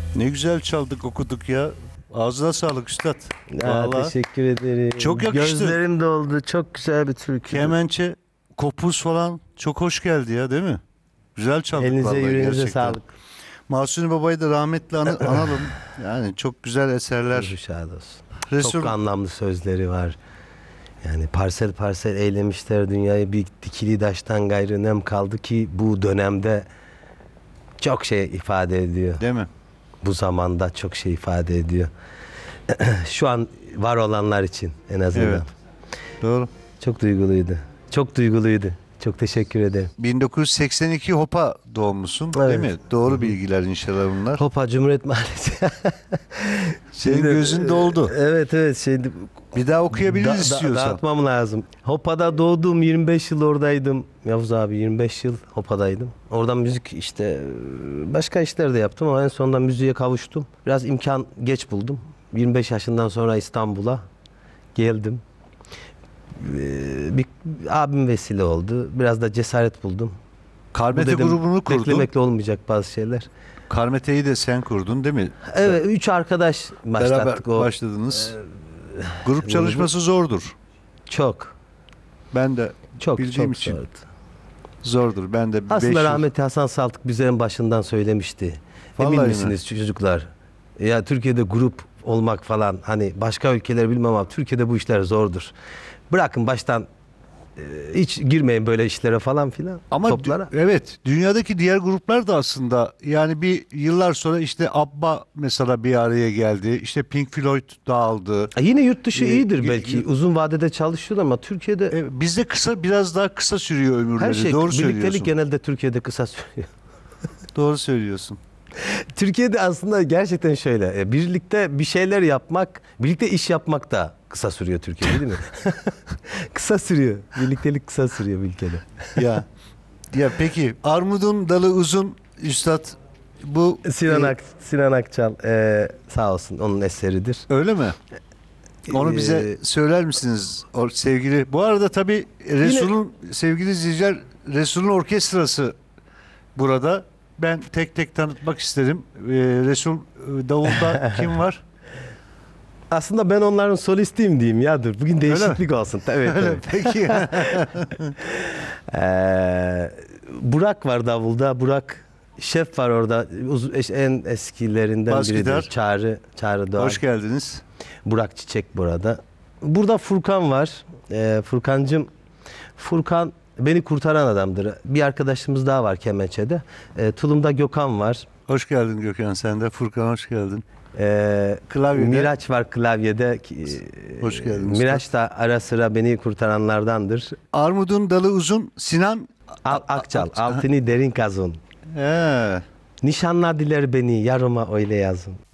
Ne güzel çaldık okuduk ya. Ağzına sağlık üstad. Vallahi Teşekkür ederim. çok yakıştı. Gözlerim doldu. Çok güzel bir türkü. kemençe, kopuz falan çok hoş geldi ya, değil mi? Güzel çaldık Elinize vallahi yüreğinize gerçekten. sağlık. Mahsuni Baba'yı da rahmetli analım. Yani çok güzel eserler. Ruhu şad olsun. Resul Çok anlamlı sözleri var. Yani parsel parsel eylemişler dünyayı, bir dikili taştan gayrı nem kaldı ki bu dönemde çok şey ifade ediyor. değil mi? Bu zamanda çok şey ifade ediyor. Şu an var olanlar için en azından. Evet. Doğru. Çok duyguluydu. Çok duyguluydu. Çok teşekkür ederim. 1982 Hopa doğumlusun, değil Evet. mi? Doğru bilgiler inşallah bunlar. Hopa Cumhuriyet Mahallesi. Senin gözün doldu. Evet evet. Bir daha okuyabiliriz istiyorsan. Dağıtmam lazım. Hopa'da doğdum, 25 yıl oradaydım. Yavuz abi 25 yıl Hopa'daydım. Oradan müzik işte başka işler de yaptım ama en sonunda müziğe kavuştum. Biraz imkan geç buldum. 25 yaşından sonra İstanbul'a geldim. Bir abim vesile oldu. Biraz da cesaret buldum. Karmete Dedim, grubunu kurdun. beklemekle olmayacak bazı şeyler. Karmete'yi de sen kurdun, değil mi? Evet, 3 arkadaş Beraber başlattık o. başladınız. Grup çalışması zordur. Çok. Ben de Çok bildiğim çok için zordu. zordur. Ben de 5 Aslında yıl. rahmetli Hasan Saltık bize en başından söylemişti. Vallahi Emin mi? misiniz çocuklar? Ya Türkiye'de grup olmak falan, hani başka ülkeler bilmem ama Türkiye'de bu işler zordur. Bırakın baştan hiç girmeyin böyle işlere falan filan, Ama toplara. evet, dünyadaki diğer gruplar da aslında, yani bir yıllar sonra işte ABBA mesela bir araya geldi. İşte Pink Floyd dağıldı. Yine yurt dışı Ee, iyidir y- belki. y- Uzun vadede çalışıyor ama Türkiye'de Bizde biraz daha kısa sürüyor ömürleri. her şey, Doğru birliktelik söylüyorsun. genelde Türkiye'de kısa sürüyor. Doğru söylüyorsun. Türkiye'de aslında gerçekten şöyle, birlikte bir şeyler yapmak, birlikte iş yapmak da kısa sürüyor Türkiye'de, değil mi? Kısa sürüyor. Birliktelik kısa sürüyor ülkede. Ya peki, armudun dalı uzun üstad, bu Sinan Akçal sağ olsun, onun eseridir. öyle mi? Onu bize Ee, söyler misiniz o sevgili? Bu arada tabii Resul'ün, sevgili izleyiciler, Resul'ün orkestrası burada. Ben tek tek tanıtmak isterim. Resul Davul'da kim var? Aslında ben onların solistiyim diyeyim ya, dur. Bugün değişiklik olsun. Evet, Öyle evet. peki. Burak var davulda. Burak şef var orada. En eskilerinden Bas biridir. gitar. Çağrı Doğan. Hoş geldiniz. Burak Çiçek burada. Burada Furkan var. Furkancığım, Furkan beni kurtaran adamdır. Bir arkadaşımız daha var kemençede. Tulum'da Gökhan var. Hoş geldin Gökhan, sen de. Furkan hoş geldin. Klavyede. Miraç var klavyede. Hoş geldin. Miraç da ara sıra beni kurtaranlardandır. Armudun dalı uzun, Sinan Akçal, altını derin kazın. He. Nişanladılar beni, yarıma öyle yazın.